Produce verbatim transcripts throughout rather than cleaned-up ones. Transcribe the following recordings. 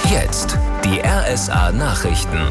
Jetzt die R S A-Nachrichten.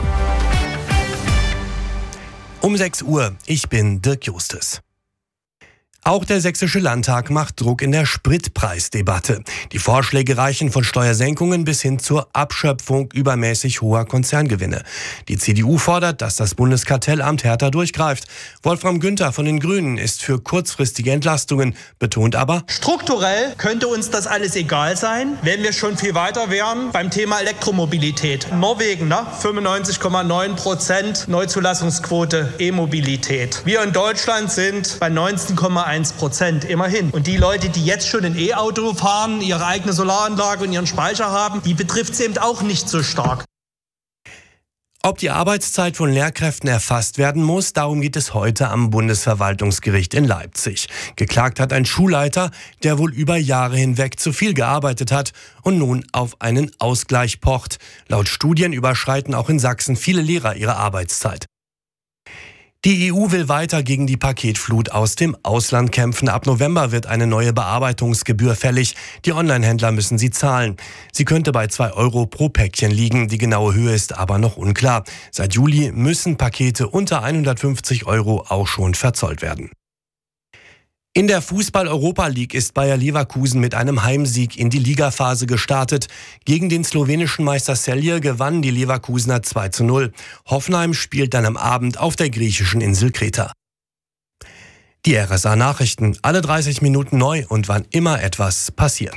Um sechs Uhr, ich bin Dirk Justus. Auch der Sächsische Landtag macht Druck in der Spritpreisdebatte. Die Vorschläge reichen von Steuersenkungen bis hin zur Abschöpfung übermäßig hoher Konzerngewinne. Die C D U fordert, dass das Bundeskartellamt härter durchgreift. Wolfram Günther von den Grünen ist für kurzfristige Entlastungen, betont aber: Strukturell könnte uns das alles egal sein, wenn wir schon viel weiter wären beim Thema Elektromobilität. Norwegen, ne? fünfundneunzig Komma neun Prozent Neuzulassungsquote E-Mobilität. Wir in Deutschland sind bei neunzehn Komma eins Prozent, immerhin. Und die Leute, die jetzt schon ein E-Auto fahren, ihre eigene Solaranlage und ihren Speicher haben, die betrifft es eben auch nicht so stark. Ob die Arbeitszeit von Lehrkräften erfasst werden muss, darum geht es heute am Bundesverwaltungsgericht in Leipzig. Geklagt hat ein Schulleiter, der wohl über Jahre hinweg zu viel gearbeitet hat und nun auf einen Ausgleich pocht. Laut Studien überschreiten auch in Sachsen viele Lehrer ihre Arbeitszeit. Die E U will weiter gegen die Paketflut aus dem Ausland kämpfen. Ab November wird eine neue Bearbeitungsgebühr fällig. Die Onlinehändler müssen sie zahlen. Sie könnte bei zwei Euro pro Päckchen liegen. Die genaue Höhe ist aber noch unklar. Seit Juli müssen Pakete unter hundertfünfzig Euro auch schon verzollt werden. In der Fußball-Europa League ist Bayer Leverkusen mit einem Heimsieg in die Ligaphase gestartet. Gegen den slowenischen Meister Celje gewannen die Leverkusener zwei zu null. Hoffenheim spielt dann am Abend auf der griechischen Insel Kreta. Die R S A-Nachrichten, alle dreißig Minuten neu und wann immer etwas passiert.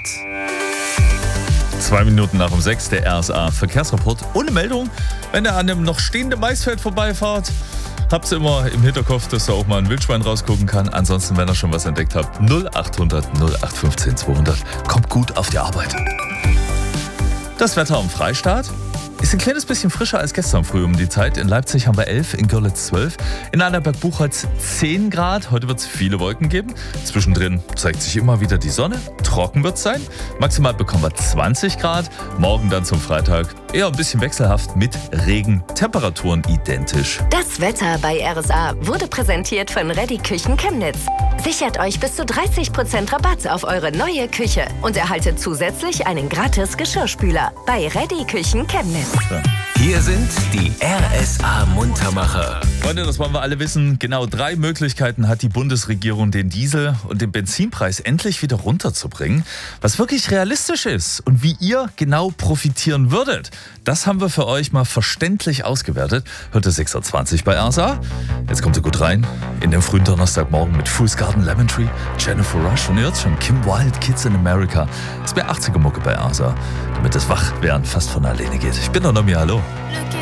Zwei Minuten nach um sechs, der R S A-Verkehrsreport. Ohne Meldung, wenn ihr an einem noch stehenden Maisfeld vorbeifahrt. Habt ihr immer im Hinterkopf, dass da auch mal ein Wildschwein rausgucken kann. Ansonsten, wenn ihr schon was entdeckt habt, null acht hundert null acht fünfzehn zweihundert. Kommt gut auf die Arbeit. Das Wetter am Freistaat ist ein kleines bisschen frischer als gestern früh um die Zeit. In Leipzig haben wir elf, in Görlitz zwölf, in Annaberg-Buchholz zehn Grad. Heute wird es viele Wolken geben. Zwischendrin zeigt sich immer wieder die Sonne. Trocken wird es sein. Maximal bekommen wir zwanzig Grad. Morgen dann zum Freitag eher ein bisschen wechselhaft mit Regen. Temperaturen identisch. Das Wetter bei R S A wurde präsentiert von Reddy Küchen Chemnitz. Sichert euch bis zu dreißig Prozent Rabatt auf eure neue Küche und erhaltet zusätzlich einen gratis Geschirrspüler bei Reddy Küchen Chemnitz. Hier sind die R S A-Muntermacher. Freunde, das wollen wir alle wissen. Genau drei Möglichkeiten hat die Bundesregierung, den Diesel- und den Benzinpreis endlich wieder runterzubringen. Was wirklich realistisch ist und wie ihr genau profitieren würdet, das haben wir für euch mal verständlich ausgewertet. Heute sechs Uhr zwanzig bei R S A. Jetzt kommt ihr gut rein in den frühen Donnerstagmorgen mit Fool's Garden, Lemon Tree, Jennifer Rush und ihr hört schon Kim Wilde, Kids in America. Das wäre achtziger Mucke bei R S A, damit das Wachwerden fast von alleine geht. Ich bin der Nomi, hallo. Look